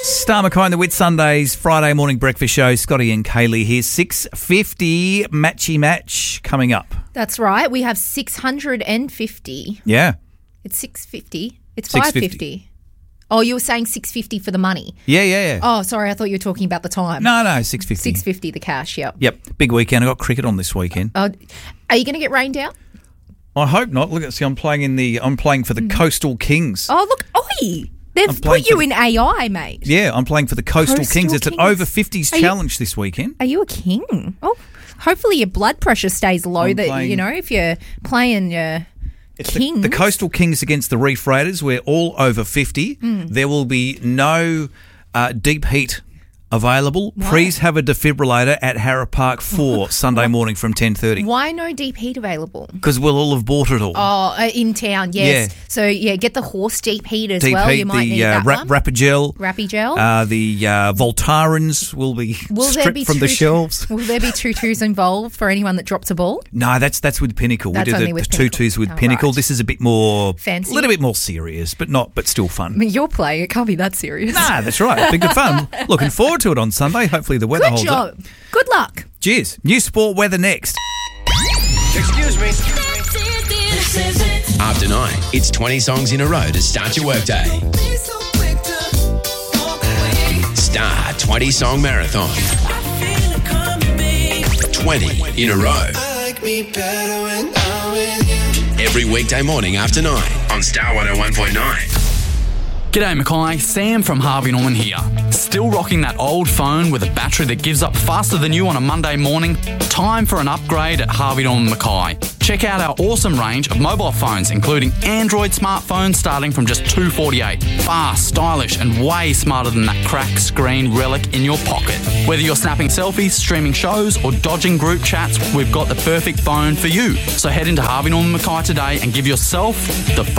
Star Mackay and the Whit Sundays Friday morning breakfast show. Scotty and Kaylee here. 6:50 matchy match coming up. That's right. We have 650. Yeah. It's 650. It's 650. 550. Oh, you were saying 650 for the money. Yeah. Oh, sorry. I thought you were talking about the time. No, 650. 650 the cash, yep. Yep. Big weekend. I got cricket on this weekend. Are you going to get rained out? I hope not. Look, I'm playing for the Coastal Kings. Oh, look. Oi. They've put you in AI, mate. Yeah, I'm playing for the Coastal Kings. It's an over 50s challenge this weekend. Are you a king? Oh, hopefully your blood pressure stays low. If you're playing Kings. The Coastal Kings against the Reef Raiders. We're all over 50. There will be no deep heat available. Why? Please have a defibrillator at Harra Park 4 Sunday morning from 10:30. Why no deep heat available? Because we'll all have bought it all. Oh, in town, yes. Yeah. So, get the horse deep heat as Deep well. heat, You might the need that one. Rapigel. Rapigel. The Voltarens will be stripped from the shelves. Will there be tutus involved for anyone that drops a ball? No, that's with Pinnacle. That's we do only the with tutus with Pinnacle. Pinnacle. Right. This is a bit more fancy, a little bit more serious, but still fun. I mean, you're playing. It can't be that serious. Nah, that's right. It'll be good fun. Looking forward to it on Sunday. Hopefully the weather holds up. Good luck. Cheers. New sport weather next. Excuse me. After 9, it's 20 songs in a row to start your workday. Star 20 Song Marathon. 20 in a row. Every weekday morning after 9 on Star 101.9. G'day Mackay, Sam from Harvey Norman here. Still rocking that old phone with a battery that gives up faster than you on a Monday morning? Time for an upgrade at Harvey Norman Mackay. Check out our awesome range of mobile phones, including Android smartphones starting from just $248. Fast, stylish, and way smarter than that cracked screen relic in your pocket. Whether you're snapping selfies, streaming shows, or dodging group chats, we've got the perfect phone for you. So head into Harvey Norman Mackay today and give yourself the phone